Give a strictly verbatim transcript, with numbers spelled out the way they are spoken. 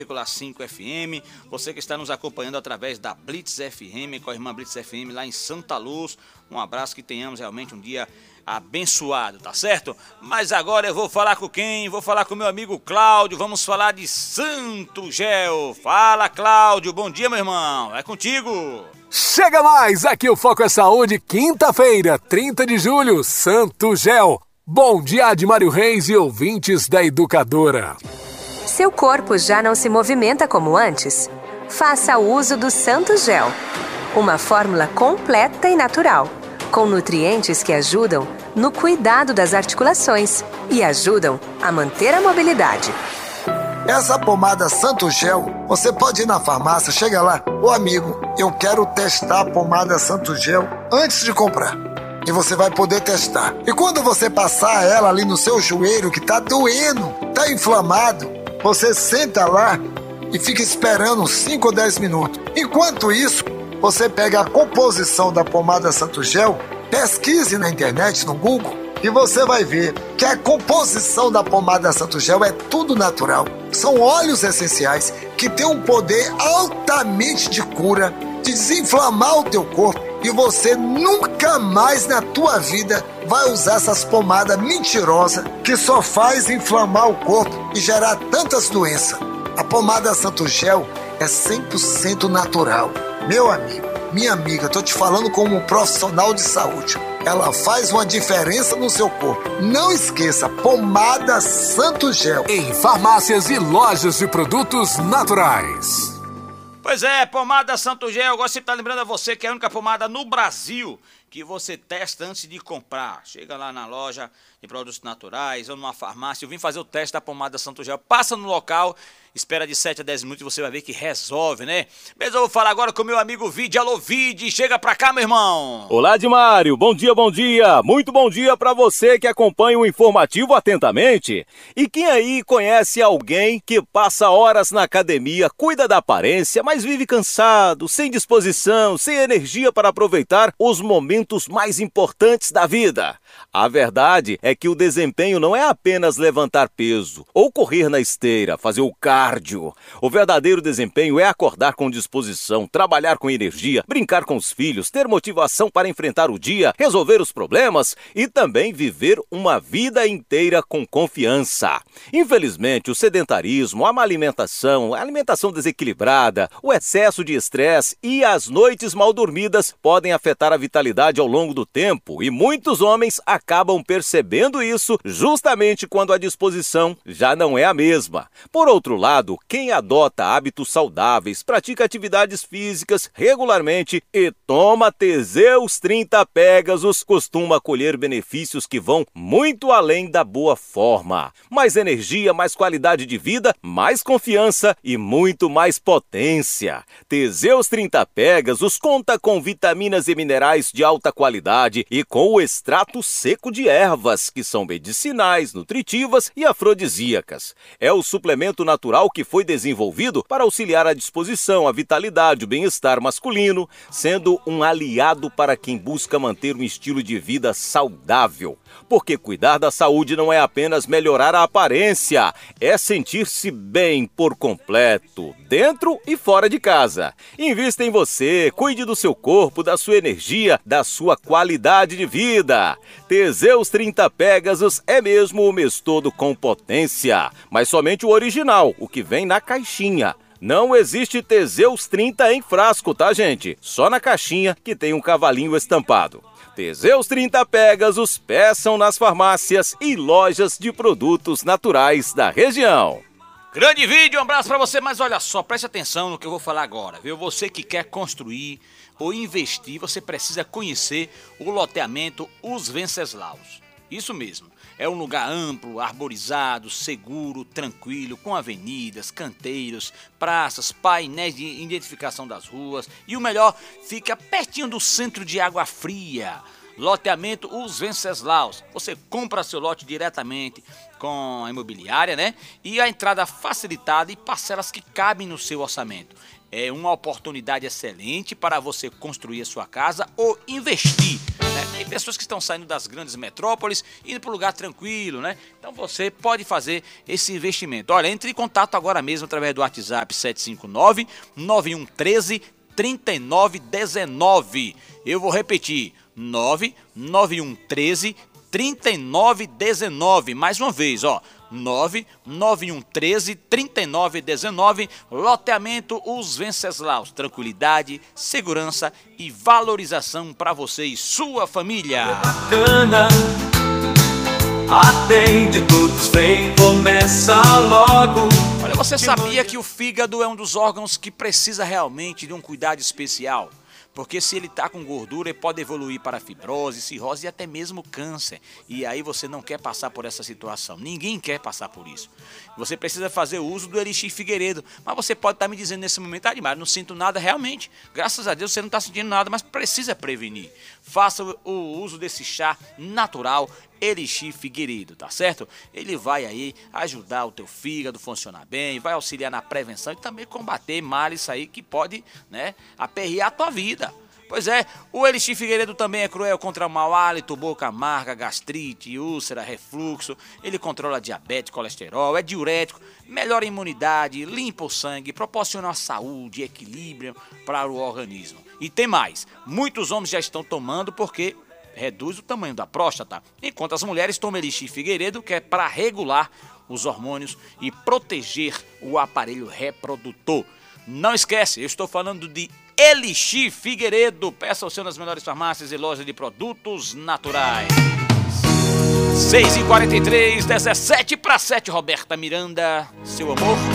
cinco F M, você que está nos acompanhando através da Blitz F M, com a irmã Blitz F M lá em Santa Luz. Um abraço, que tenhamos realmente um dia abençoado, tá certo? Mas agora eu vou falar com quem? Vou falar com meu amigo Cláudio. Vamos falar de Santo Gel. Fala, Cláudio, bom dia, meu irmão, é contigo. Chega mais, aqui o Foco é Saúde, quinta-feira, trinta de julho, Santo Gel. Bom dia, Admário Reis e ouvintes da Educadora. Seu corpo já não se movimenta como antes? Faça o uso do Santo Gel, uma fórmula completa e natural, com nutrientes que ajudam no cuidado das articulações e ajudam a manter a mobilidade. Essa pomada Santo Gel, você pode ir na farmácia, chega lá, ô amigo, eu quero testar a pomada Santo Gel antes de comprar. E você vai poder testar. E quando você passar ela ali no seu joelho, que tá doendo, tá inflamado, você senta lá e fica esperando cinco ou dez minutos. Enquanto isso, você pega a composição da pomada Santo Gel, pesquise na internet, no Google, e você vai ver que a composição da pomada Santo Gel é tudo natural. São óleos essenciais que têm um poder altamente de cura, de desinflamar o teu corpo, e você nunca mais na tua vida vai usar essas pomadas mentirosas que só faz inflamar o corpo e gerar tantas doenças. A pomada Santo Gel é cem por cento natural. Meu amigo, minha amiga, tô te falando como um profissional de saúde. Ela faz uma diferença no seu corpo. Não esqueça, pomada Santo Gel. Em farmácias e lojas de produtos naturais. Pois é, pomada Santo Gel, eu gosto de estar lembrando a você que é a única pomada no Brasil que você testa antes de comprar. Chega lá na loja de produtos naturais ou numa farmácia, eu vim fazer o teste da pomada Santo Gel, passa no local, espera de sete a dez minutos e você vai ver que resolve, né? Mas eu vou falar agora com o meu amigo Vide. Alô, Vide, chega pra cá, meu irmão. Olá, Admário, bom dia, bom dia. Muito bom dia pra você que acompanha o informativo atentamente. E quem aí conhece alguém que passa horas na academia, cuida da aparência, mas vive cansado, sem disposição, sem energia para aproveitar os momentos mais importantes da vida? A verdade é que o desempenho não é apenas levantar peso ou correr na esteira, fazer o cardio. O verdadeiro desempenho é acordar com disposição, trabalhar com energia, brincar com os filhos, ter motivação para enfrentar o dia, resolver os problemas e também viver uma vida inteira com confiança. Infelizmente, o sedentarismo, a má alimentação, a alimentação desequilibrada, o excesso de estresse e as noites mal dormidas podem afetar a vitalidade ao longo do tempo, e muitos homens acabam percebendo isso justamente quando a disposição já não é a mesma. Por outro lado, quem adota hábitos saudáveis, pratica atividades físicas regularmente e toma Teseus trinta Pegasus costuma colher benefícios que vão muito além da boa forma. Mais energia, mais qualidade de vida, mais confiança e muito mais potência. Teseus trinta Pegasus conta com vitaminas e minerais de alta qualidade e com o extrato seco de ervas, que são medicinais, nutritivas e afrodisíacas. É o suplemento natural que foi desenvolvido para auxiliar a disposição, a vitalidade, o bem-estar masculino, sendo um aliado para quem busca manter um estilo de vida saudável. Porque cuidar da saúde não é apenas melhorar a aparência, é sentir-se bem por completo, dentro e fora de casa. Invista em você, cuide do seu corpo, da sua energia, da sua qualidade de vida. Teseus trinta Pegasus é mesmo o mês todo com potência, mas somente o original, o que vem na caixinha. Não existe Teseus trinta em frasco, tá, gente? Só na caixinha que tem um cavalinho estampado. Teseus trinta Pegasus, peçam nas farmácias e lojas de produtos naturais da região. Grande vídeo, um abraço pra você, mas olha só, preste atenção no que eu vou falar agora, viu? Você que quer construir ou investir, você precisa conhecer o loteamento Os Venceslaus. Isso mesmo, é um lugar amplo, arborizado, seguro, tranquilo, com avenidas, canteiros, praças, painéis de identificação das ruas e o melhor, fica pertinho do centro de Água Fria. Loteamento Os Venceslaus. Você compra seu lote diretamente com a imobiliária, né? E a entrada facilitada e parcelas que cabem no seu orçamento. É uma oportunidade excelente para você construir a sua casa ou investir, né? Tem pessoas que estão saindo das grandes metrópoles, indo para um lugar tranquilo, né? Então você pode fazer esse investimento. Olha, entre em contato agora mesmo através do WhatsApp sete cinco nove, nove um um três, três nove um nove. Eu vou repetir, nove nove um três, três nove um nove. Mais uma vez, ó, nove nove um três, três nove um nove. Loteamento Os Venceslaus. Tranquilidade, segurança e valorização para você e sua família. Bacana, atende todos, vem, começa logo. Olha, você sabia que o fígado é um dos órgãos que precisa realmente de um cuidado especial? Porque se ele está com gordura, ele pode evoluir para fibrose, cirrose e até mesmo câncer. E aí você não quer passar por essa situação. Ninguém quer passar por isso. Você precisa fazer o uso do Elixir Figueiredo. Mas você pode estar me dizendo nesse momento, ah, Mário, não sinto nada realmente. Graças a Deus você não está sentindo nada, mas precisa prevenir. Faça o uso desse chá natural Elixir Figueiredo, tá certo? Ele vai aí ajudar o teu fígado a funcionar bem, vai auxiliar na prevenção e também combater males aí que pode, né, aperrear a tua vida. Pois é, o Elixir Figueiredo também é cruel contra mau hálito, boca amarga, gastrite, úlcera, refluxo. Ele controla diabetes, colesterol, é diurético, melhora a imunidade, limpa o sangue, proporciona saúde e equilíbrio para o organismo. E tem mais, muitos homens já estão tomando porque reduz o tamanho da próstata, enquanto as mulheres tomam Elixir Figueiredo, que é para regular os hormônios e proteger o aparelho reprodutor. Não esquece, eu estou falando de Elixir Figueiredo. Peça o seu nas melhores farmácias e lojas de produtos naturais. seis e quarenta e três, dezessete para sete, Roberta Miranda, seu amor.